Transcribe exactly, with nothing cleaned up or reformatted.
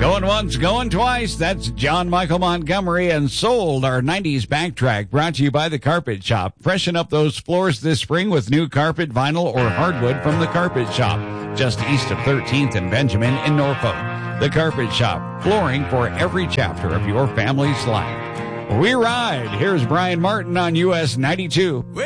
Going once, going twice. That's John Michael Montgomery and Sold, our nineties backtrack, brought to you by The Carpet Shop. Freshen up those floors this spring with new carpet, vinyl, or hardwood from The Carpet Shop, just east of thirteenth and Benjamin in Norfolk. The Carpet Shop, flooring for every chapter of your family's life. We ride. Here's Brian Martin on U S ninety-two.